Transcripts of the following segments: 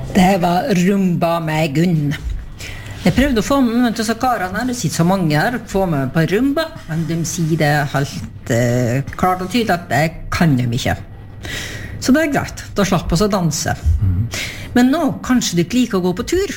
Det var rumba med Gunn. Jeg prøvde å få med til karene, det sitter så mange her, få med på rumba, men de sier det helt klart og tydelig at det kan de ikke. Så det greit, da slapp oss å danse. Men nå, kanskje dere liker å gå på tur?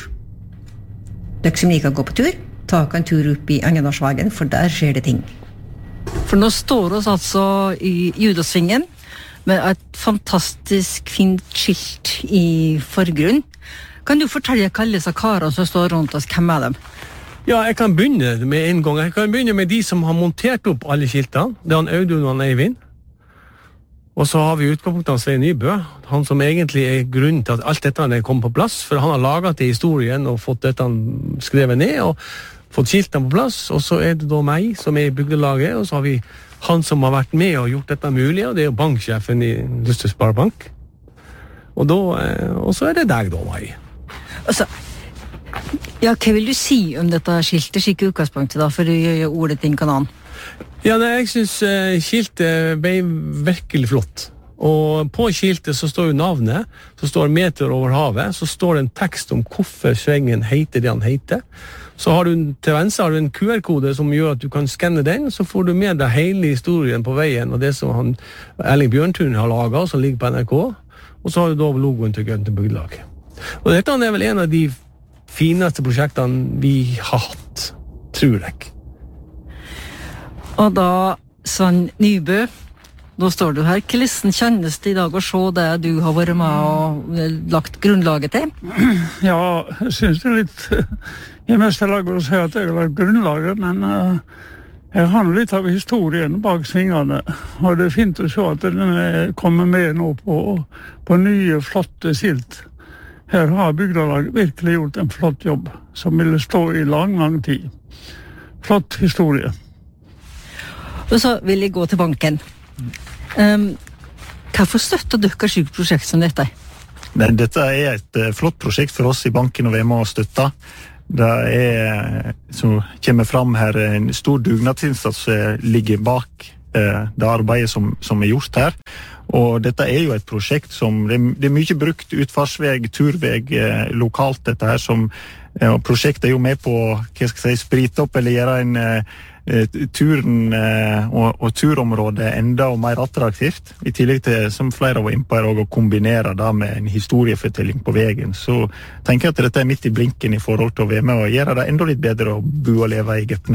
Dere som liker å gå på tur, ta en tur opp i Engedalsvegen, for der skjer det ting. For nå står oss altså i Judasvingen, med et fantastisk fint skilt i forgrunn. Kan du fortelle hva alle disse karene som står rundt oss, hvem dem? Ja, jeg kan begynne med en gang. Jeg kan begynne med de som har montert opp alle skiltene. Det er han Audun og han Eivind. Og så har vi utgangspunktet av Svein Nybø, han som egentlig er grunnen til at alt dette er kommet på plass, for han har laget det i historien og fått dette skrevet ned og fått skiltene på plass, og så er det da meg som er i bygdelaget, og så har vi han som har vært med og gjort dette mulig, og det er banksjefen i Luster Sparebank. Og så er det deg da, meg. Altså, ja, hva vil du si om dette skiltet, slik utgangspunktet da, for å gjøre ordet til en kanan? Ja, jeg synes skiltet ble virkelig flott. Og på skiltet så står jo navnet, så står meter over havet, så står det en tekst om hvorfor svengen heter det han heter. Så har du til venstre har du en QR-kode som gjør at du kan skanne den, så får du med deg hele historien på veien, og det som Erling Bjørntun har laget, som ligger på NRK, og så har du da logoen til Grønte Bygdelag. Og dette er vel en av de fineste prosjektene vi har hatt, tror jeg. Og da, Svein Nybø, da står du her. Hvordan kjennes det i dag å se det du har vært med og lagt grunnlaget til? Ja, jeg synes det er litt i meste laget å si at jeg har lagt grunnlaget, men jeg har litt av historien bak svingene, og det er fint å se at den kommer med nå på nye, flotte skilt. Her har bygdelaget virkelig gjort en flott jobb, som ville stå i lang tid. Flott historie. Og så vil jeg gå til banken. Hvorfor støtter dere slik prosjekt som dette? Men dette er et flott prosjekt for oss i banken å være med og støtte. Det er, som kommer fram her, en stor dugnadsinnsats som ligger bak det arbeidet som er gjort her. Og dette er jo et prosjekt som, det er mye brukt utfartsveg, turveg lokalt dette her, og prosjektet er jo med på, hva skal jeg si, sprite opp eller gjøre en turen og turområdet enda mer attraktivt, i tillegg til, som flere var inne på her, å kombinere det med en historiefortelling på veien. Så tenker jeg at dette er midt i blinken i forhold til å være med og gjøre det enda litt bedre å bo og leve i Gøpne.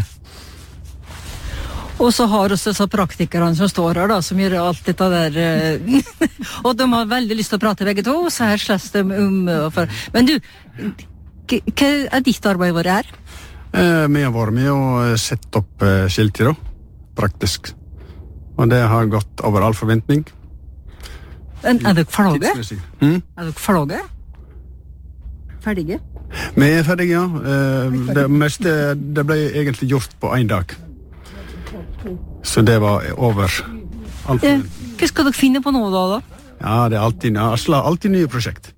Og så har også disse praktikerne som står her da, som gjør alt dette der, og de har veldig lyst til å prate begge to, så her slåss de Men du, hva er ditt arbeid vært her? Vi har vært med og sett opp skilter da, praktisk. Og det har gått over all forventning. Er dere ferdige? Er dere ferdige? Ferdige? Vi er ferdige, ja. Det meste det ble egentlig gjort på en dag. Så det var over all forventning. Hva skal dere finne på nå da? Ja, det er alltid nye prosjekt.